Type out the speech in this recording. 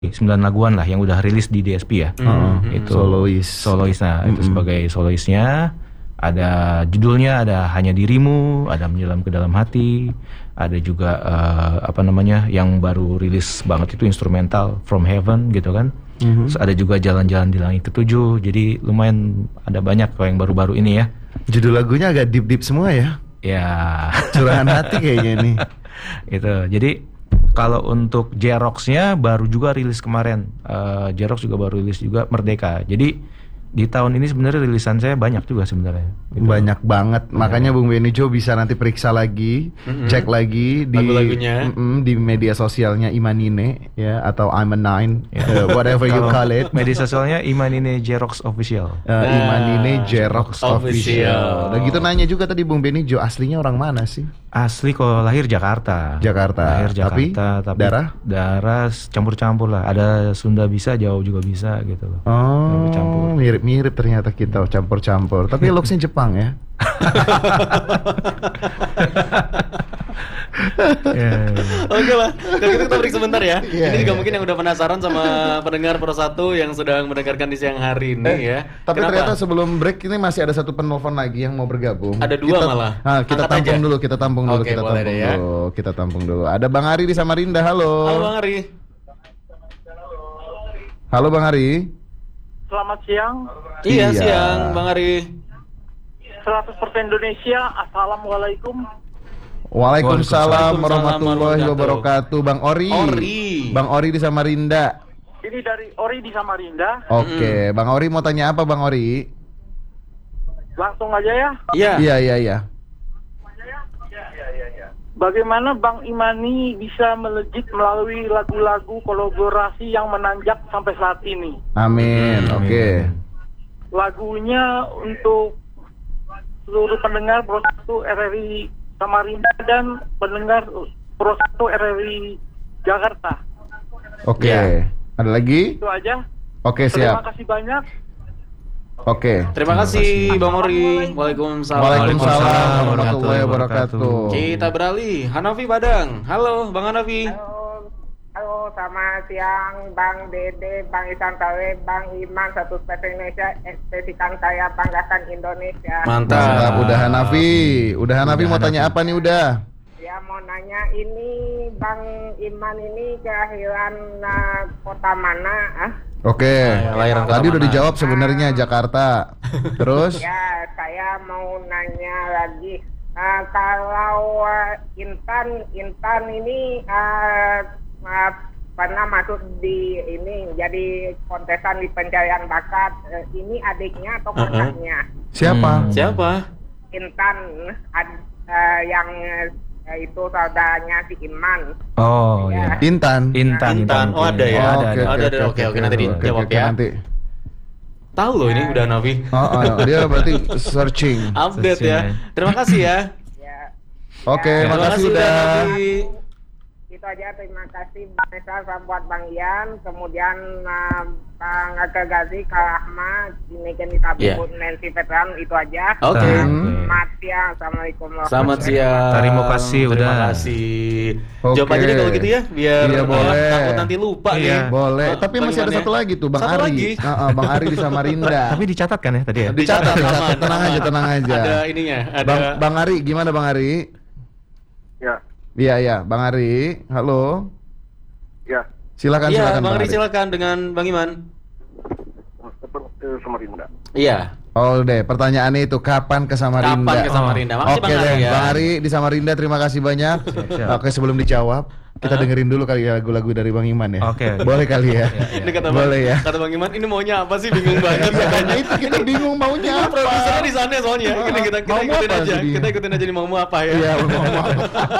9 laguan lah yang udah rilis di DSP ya. Itu solois. Nah, itu sebagai soloisnya ada judulnya, ada Hanya Dirimu, ada Menyelam ke Dalam Hati, ada juga yang baru rilis banget itu instrumental From Heaven gitu kan. Terus ada juga Jalan-Jalan di Langit Ketujuh. Jadi lumayan ada banyak kalau yang baru-baru ini ya. Judul lagunya agak deep semua ya. Ya, curahan hati kayaknya nih. Itu. Jadi kalau untuk J-Rocks-nya baru juga rilis kemarin. J-Rocks juga baru rilis juga Merdeka. Jadi di tahun ini sebenarnya rilisan saya banyak juga sebenarnya. Gitu. Banyak banget. Makanya Bung Benny Jo bisa nanti periksa lagi, cek lagi di di media sosialnya Imanine ya, atau I'm a Nine, whatever you call it. Media sosialnya Imanine J-Rocks Official. Imanine J-Rocks Official. Dan gitu nanya juga tadi Bung Benny Jo, aslinya orang mana sih? Asli kalau lahir Jakarta. Lahir Jakarta, tapi darah campur-campur lah. Ada Sunda bisa, Jawa juga bisa gitu loh. Oh, campur. Mirip ternyata kita campur-campur. Tapi looks-nya Jepang ya. Oke lah, kalau gitu kita break sebentar ya. Ini juga mungkin yang udah penasaran sama pendengar Pro 1 yang sedang mendengarkan di siang hari ini ya. Tapi ternyata sebelum break ini masih ada satu penelpon lagi yang mau bergabung. Ada dua malah. Kita tampung dulu, kita tampung dulu. Ada Bang Ari di Samarinda. Halo. Halo Bang Ari. Halo Bang Ari. Selamat siang. Iya, siang Bang Ari. 100% Indonesia. Assalamualaikum. Waalaikumsalam warahmatullahi wabarakatuh. Bang Ori. Bang Ori di Samarinda. Ini dari Ori di Samarinda. Oke, Bang Ori mau tanya apa Bang Ori? Langsung aja ya. Iya. Bagaimana Bang Imani bisa melejit melalui lagu-lagu kolaborasi yang menanjak sampai saat ini? Amin. Oke. Lagunya untuk seluruh pendengar Pro 1 RRI Samarinda dan pendengar Pro 1 RRI Jakarta. Oke. Ada lagi? Itu aja. Oke, siap. Terima kasih banyak. Oke. Terima kasih Bang Ori. Waalaikumsalam warahmatullahi wabarakatuh. Kita beralih Hanafi Padang. Halo Bang Hanafi. Halo, selamat siang Bang Dede, Bang Isan Tawe, Bang Iman, satu spesial Indonesia, ekspresikan saya banggakan Indonesia. Mantap. Udah Hanafi mau tanya apa nih udah? Ya mau nanya ini Bang Iman ini kelahiran kota mana? Oke, tadi udah dijawab sebenarnya Jakarta. Terus? Ya, saya mau nanya lagi. Kalau Intan ini pernah masuk di ini jadi kontesan di pencarian bakat. Ini adiknya atau kakaknya? Siapa? Intan yang itu saudaranya si Iman. Oh ya. Intan. Oh ada ya. Oke, Oke, nanti dijawab ya. Tahu loh ini udah Nafi. Dia berarti searching. Update ya. Terima kasih ya. Oke, makasih udah. Itu aja, terima kasih Bang Esa, buat Bang Ian, kemudian Bang Aga Gazi, Kak Ahmad, ini kan ditabung Nancy Veteran, itu aja. Oke. Selamat siang, assalamualaikum. Selamat siang. Terima kasih udah. Terima kasih. Jawab aja deh kalau gitu ya, biar takut nanti lupa nih. Boleh. Tapi masih ada satu lagi tuh, Bang Ari. Bang Ari di Samarinda. Tapi dicatat kan ya tadi ya? Dicatat. Tenang aja. Ada ininya. Bang Ari, gimana Bang Ari? Iya, Bang Ari. Halo. Ya. Silakan Bang Ari silakan dengan Bang Iman. Samarinda. Iya. Oh deh, pertanyaannya itu kapan ke Samarinda? Makasih Oke Bang Ari ya. Bang Ari di Samarinda, terima kasih banyak. Oke, sebelum dijawab, kita dengerin dulu kali ya lagu-lagu dari Bang Iman ya. Oke. Boleh kali ya. Ini Boleh ya. Kata Bang Iman, ini maunya apa sih? Bingung banget. Makanya itu kita bingung maunya apa. Produsernya di sana soalnya. Kita ikutin aja. Kita ikutin aja nih mau apa ya. Iya, mau apa.